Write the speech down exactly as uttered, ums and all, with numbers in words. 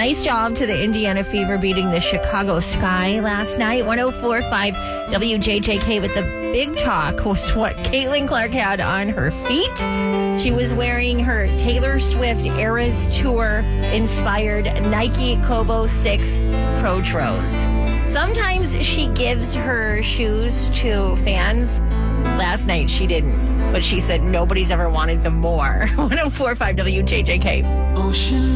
Nice job to the Indiana Fever beating the Chicago Sky last night. one oh four point five W J J K with the big talk was what Caitlin Clark had on her feet. She was wearing her Taylor Swift Eras Tour inspired Nike Kobo six Protros. Sometimes she gives her shoes to fans. Last night she didn't, but she said nobody's ever wanted them more. one oh four point five W J J K. Ocean